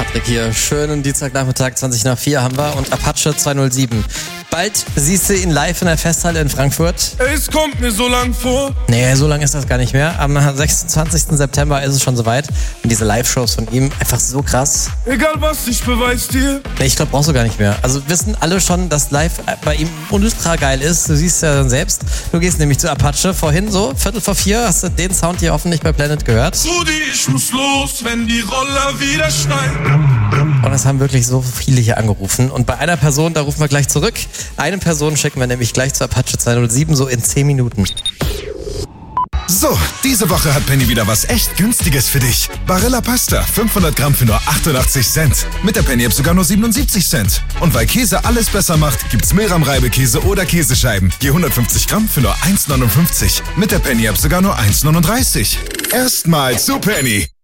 Patrick hier. Schönen Dienstagnachmittag, 20 nach 4 haben wir und Apache 207. Bald siehst du ihn live in der Festhalle in Frankfurt. Es kommt mir so lang vor. Nee, so lang ist das gar nicht mehr. Am 26. September ist es schon soweit. Und diese Live-Shows von ihm, einfach so krass. Egal was, ich beweis dir. Nee, ich glaube, brauchst du gar nicht mehr. Also wissen alle schon, dass live bei ihm ultra geil ist. Du siehst ja dann selbst. Du gehst nämlich zu Apache. Vorhin so, 3:45, hast du den Sound hier hoffentlich bei Planet gehört. Rudi, ich muss los, wenn die Roller wieder schneiden. Und es haben wirklich so viele hier angerufen. Und bei einer Person, da rufen wir gleich zurück. Eine Person schicken wir nämlich gleich zu Apache 207, so in 10 Minuten. So, diese Woche hat Penny wieder was echt Günstiges für dich. Barilla Pasta, 500 Gramm für nur 88 Cent. Mit der Penny-App sogar nur 77 Cent. Und weil Käse alles besser macht, gibt's Milram-Reibekäse oder Käsescheiben. Je 150 Gramm für nur 1,59. Mit der Penny-App sogar nur 1,39. Erstmal zu Penny.